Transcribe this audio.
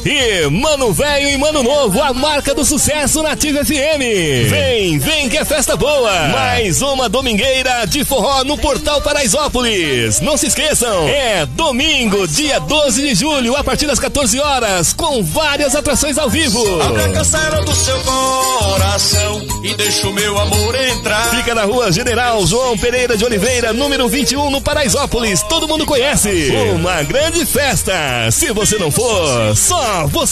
E Mano Velho e Mano Novo, a marca do sucesso na Ativa FM. Vem que é festa boa. Mais uma domingueira de forró no Portal Paraisópolis. Não se esqueçam, é domingo, dia 12 de julho, a partir das 14 horas, com várias atrações ao vivo. Abra a cancela do seu coração e deixa o meu amor entrar. Fica na rua General João Pereira de Oliveira, número 21, no Paraisópolis. Todo mundo conhece. Uma grande festa. Se você não for, só você